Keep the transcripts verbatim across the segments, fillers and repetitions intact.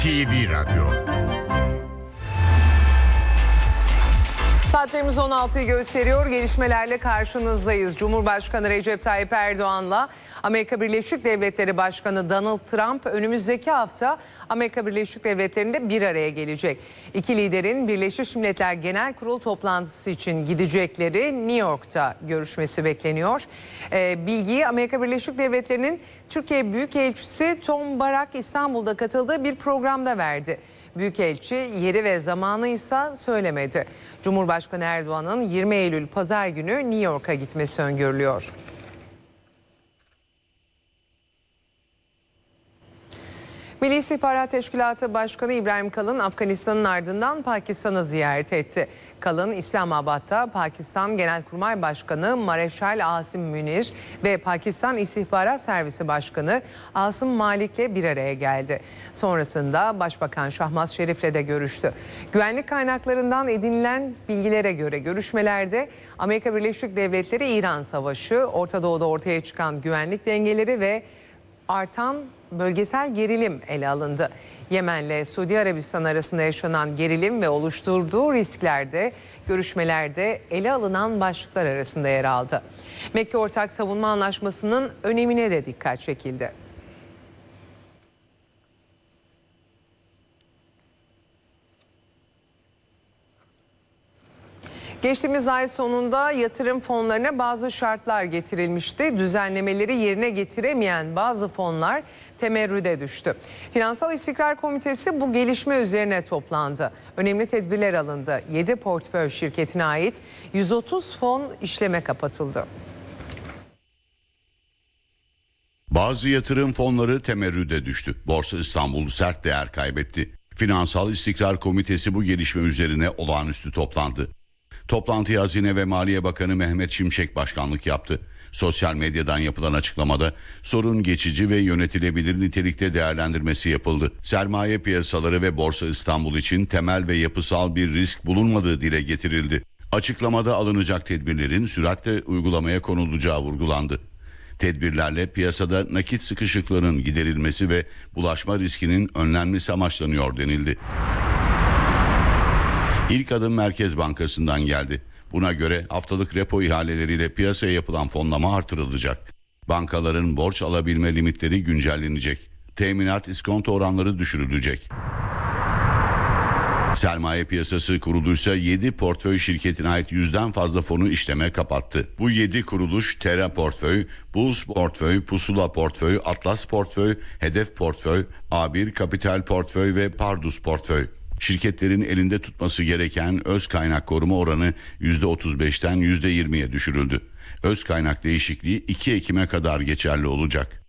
T V Radyo. Saatlerimiz on altıyı gösteriyor. Gelişmelerle karşınızdayız. Cumhurbaşkanı Recep Tayyip Erdoğan'la Amerika Birleşik Devletleri Başkanı Donald Trump önümüzdeki hafta Amerika Birleşik Devletleri'nde bir araya gelecek. İki liderin Birleşmiş Milletler Genel Kurulu toplantısı için gidecekleri New York'ta görüşmesi bekleniyor. Ee, bilgiyi Amerika Birleşik Devletleri'nin Türkiye Büyükelçisi Tom Barak İstanbul'da katıldığı bir programda verdi. Büyükelçi yeri ve zamanı ise söylemedi. Cumhurbaşkanı Erdoğan'ın yirmi Eylül Pazar günü New York'a gitmesi öngörülüyor. Milli İstihbarat Teşkilatı Başkanı İbrahim Kalın, Afganistan'ın ardından Pakistan'ı ziyaret etti. Kalın, İslamabad'da Pakistan Genelkurmay Başkanı Mareşal Asim Münir ve Pakistan İstihbarat Servisi Başkanı Asım Malik'le bir araya geldi. Sonrasında Başbakan Şahmaz Şerif'le de görüştü. Güvenlik kaynaklarından edinilen bilgilere göre görüşmelerde Amerika Birleşik Devletleri-İran savaşı, Orta Doğu'da ortaya çıkan güvenlik dengeleri ve artan bölgesel gerilim ele alındı. Yemen'le Suudi Arabistan arasında yaşanan gerilim ve oluşturduğu riskler de görüşmelerde ele alınan başlıklar arasında yer aldı. Mekke Ortak Savunma Anlaşması'nın önemine de dikkat çekildi. Geçtiğimiz ay sonunda yatırım fonlarına bazı şartlar getirilmişti. Düzenlemeleri yerine getiremeyen bazı fonlar temerrüde düştü. Finansal İstikrar Komitesi bu gelişme üzerine toplandı. Önemli tedbirler alındı. yedi portföy şirketine ait yüz otuz fon işleme kapatıldı. Bazı yatırım fonları temerrüde düştü. Borsa İstanbul sert değer kaybetti. Finansal İstikrar Komitesi bu gelişme üzerine olağanüstü toplandı. Toplantıya Hazine ve Maliye Bakanı Mehmet Şimşek başkanlık yaptı. Sosyal medyadan yapılan açıklamada sorun geçici ve yönetilebilir nitelikte değerlendirmesi yapıldı. Sermaye piyasaları ve Borsa İstanbul için temel ve yapısal bir risk bulunmadığı dile getirildi. Açıklamada alınacak tedbirlerin süratle uygulamaya konulacağı vurgulandı. Tedbirlerle piyasada nakit sıkışıklığının giderilmesi ve bulaşma riskinin önlenmesi amaçlanıyor denildi. İlk adım Merkez Bankası'ndan geldi. Buna göre haftalık repo ihaleleriyle piyasaya yapılan fonlama artırılacak. Bankaların borç alabilme limitleri güncellenecek. Teminat iskonto oranları düşürülecek. Sermaye piyasası kuruluysa yedi portföy şirketine ait yüzden fazla fonu işleme kapattı. Bu yedi kuruluş Terra Portföy, Bulls Portföy, Pusula Portföy, Atlas Portföy, Hedef Portföy, A bir Kapital Portföy ve Pardus Portföy. Şirketlerin elinde tutması gereken öz kaynak koruma oranı yüzde otuz beşten yüzde yirmiye düşürüldü. Öz kaynak değişikliği iki Ekim'e kadar geçerli olacak.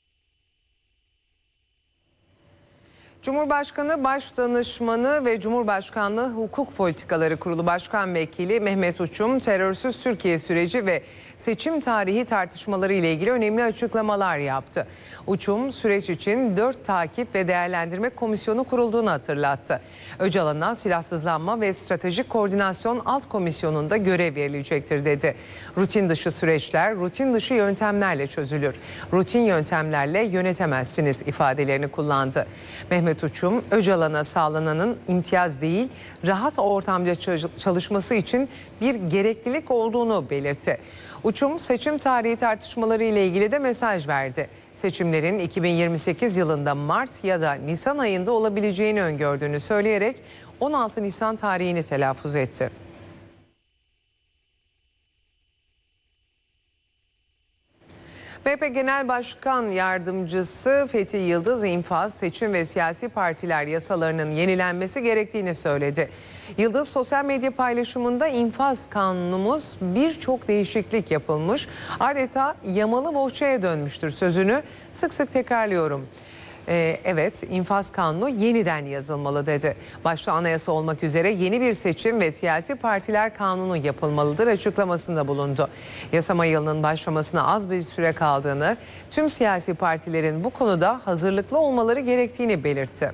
Cumhurbaşkanı Başdanışmanı ve Cumhurbaşkanlığı Hukuk Politikaları Kurulu Başkan Vekili Mehmet Uçum, terörsüz Türkiye süreci ve seçim tarihi tartışmaları ile ilgili önemli açıklamalar yaptı. Uçum, süreç için dört takip ve değerlendirme komisyonu kurulduğunu hatırlattı. Öcalan'a silahsızlanma ve stratejik koordinasyon alt komisyonunda görev verilecektir dedi. Rutin dışı süreçler, rutin dışı yöntemlerle çözülür. Rutin yöntemlerle yönetemezsiniz ifadelerini kullandı. Mehmet Uçum, Öcalan'a sağlananın imtiyaz değil, rahat ortamda çalışması için bir gereklilik olduğunu belirtti. Uçum, seçim tarihi tartışmaları ile ilgili de mesaj verdi. Seçimlerin iki bin yirmi sekiz yılında Mart ya da Nisan ayında olabileceğini öngördüğünü söyleyerek on altı Nisan tarihini telaffuz etti. M H P Genel Başkan Yardımcısı Fethi Yıldız, infaz, seçim ve siyasi partiler yasalarının yenilenmesi gerektiğini söyledi. Yıldız sosyal medya paylaşımında infaz kanunumuz birçok değişiklik yapılmış, adeta yamalı bohçaya dönmüştür sözünü sık sık tekrarlıyorum. Ee, evet, infaz kanunu yeniden yazılmalı dedi. Başta anayasa olmak üzere yeni bir seçim ve siyasi partiler kanunu yapılmalıdır açıklamasında bulundu. Yasama yılının başlamasına az bir süre kaldığını, tüm siyasi partilerin bu konuda hazırlıklı olmaları gerektiğini belirtti.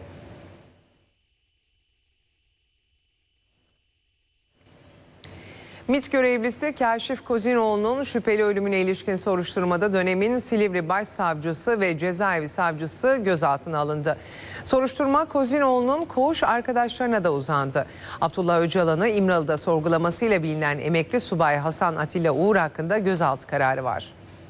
MİT görevlisi Kaşif Kozinoğlu'nun şüpheli ölümüne ilişkin soruşturmada dönemin Silivri Başsavcısı ve Cezaevi Savcısı gözaltına alındı. Soruşturma Kozinoğlu'nun koğuş arkadaşlarına da uzandı. Abdullah Öcalan'ı İmralı'da sorgulamasıyla bilinen emekli subay Hasan Atilla Uğur hakkında gözaltı kararı var.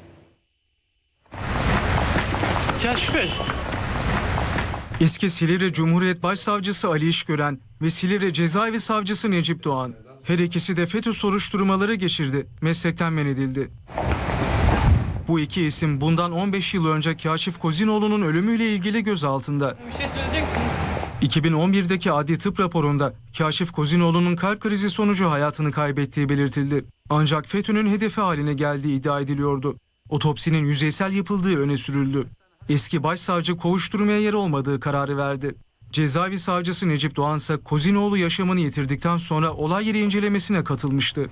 Kaşif Bey. Eski Silivri Cumhuriyet Başsavcısı Ali İşgören ve Silivri Cezaevi Savcısı Necip Doğan. Her ikisi de FETÖ soruşturmaları geçirdi, meslekten men edildi. Bu iki isim bundan on beş yıl önce Kaşif Kozinoğlu'nun ölümüyle ilgili gözaltında. Bir şey söyleyecek misiniz? iki bin on birdeki adli tıp raporunda Kaşif Kozinoğlu'nun kalp krizi sonucu hayatını kaybettiği belirtildi. Ancak FETÖ'nün hedefi haline geldiği iddia ediliyordu. Otopsinin yüzeysel yapıldığı öne sürüldü. Eski başsavcı kovuşturmaya yer olmadığı kararı verdi. Cezaevi savcısı Necip Doğan ise Kozinoğlu yaşamını yitirdikten sonra olay yeri incelemesine katılmıştı.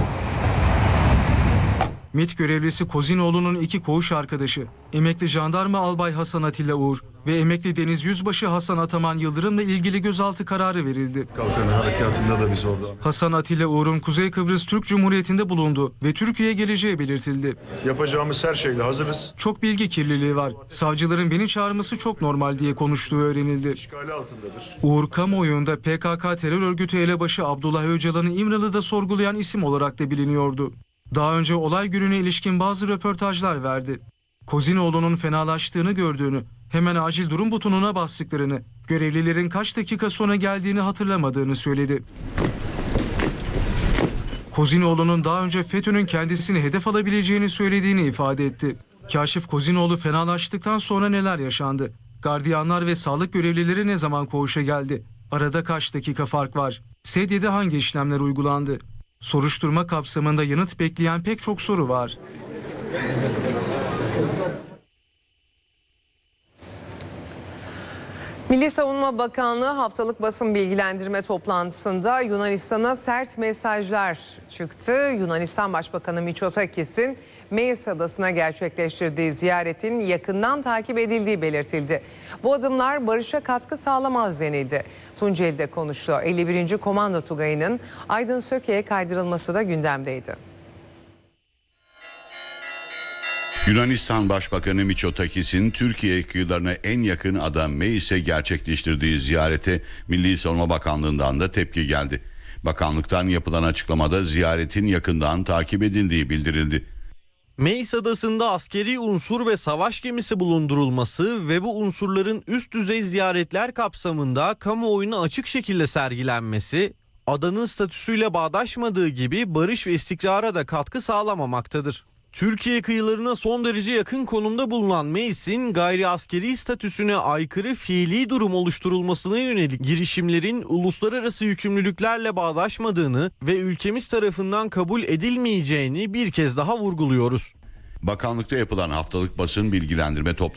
MİT görevlisi Kozinoğlu'nun iki koğuş arkadaşı, emekli jandarma albay Hasan Atilla Uğur ve emekli deniz yüzbaşı Hasan Ataman Yıldırım'la ilgili gözaltı kararı verildi. Kalkanı harekatında da biz orada. Hasan Atilla Uğur'un Kuzey Kıbrıs Türk Cumhuriyeti'nde bulunduğu ve Türkiye'ye geleceği belirtildi. Yapacağımız her şeyle hazırız. Çok bilgi kirliliği var. Savcıların beni çağırması çok normal diye konuştuğu öğrenildi. İşgali altındadır. Uğur kamuoyunda P K K terör örgütü elebaşı Abdullah Öcalan'ı İmralı'da sorgulayan isim olarak da biliniyordu. Daha önce olay gününe ilişkin bazı röportajlar verdi. Kozinoğlu'nun fenalaştığını gördüğünü, hemen acil durum butonuna bastıklarını, görevlilerin kaç dakika sonra geldiğini hatırlamadığını söyledi. Kozinoğlu'nun daha önce FETÖ'nün kendisini hedef alabileceğini söylediğini ifade etti. Kaşif Kozinoğlu fenalaştıktan sonra neler yaşandı? Gardiyanlar ve sağlık görevlileri ne zaman koğuşa geldi? Arada kaç dakika fark var? Sedyede hangi işlemler uygulandı? Soruşturma kapsamında yanıt bekleyen pek çok soru var. Milli Savunma Bakanlığı haftalık basın bilgilendirme toplantısında Yunanistan'a sert mesajlar çıktı. Yunanistan Başbakanı Mitsotakis'in Meis Adası'na gerçekleştirdiği ziyaretin yakından takip edildiği belirtildi. Bu adımlar barışa katkı sağlamaz denildi. Tunceli'de konuştu. elli birinci Komando Tugayı'nın Aydın Söke'ye kaydırılması da gündemdeydi. Yunanistan Başbakanı Mitsotakis'in Türkiye kıyılarına en yakın ada Meis'e gerçekleştirdiği ziyarete Milli Savunma Bakanlığı'ndan da tepki geldi. Bakanlıktan yapılan açıklamada ziyaretin yakından takip edildiği bildirildi. Meis Adası'nda askeri unsur ve savaş gemisi bulundurulması ve bu unsurların üst düzey ziyaretler kapsamında kamuoyuna açık şekilde sergilenmesi, adanın statüsüyle bağdaşmadığı gibi barış ve istikrara da katkı sağlamamaktadır. Türkiye kıyılarına son derece yakın konumda bulunan Meis'in gayri askeri statüsüne aykırı fiili durum oluşturulmasına yönelik girişimlerin uluslararası yükümlülüklerle bağdaşmadığını ve ülkemiz tarafından kabul edilmeyeceğini bir kez daha vurguluyoruz. Bakanlıkta yapılan haftalık basın bilgilendirme toplantısı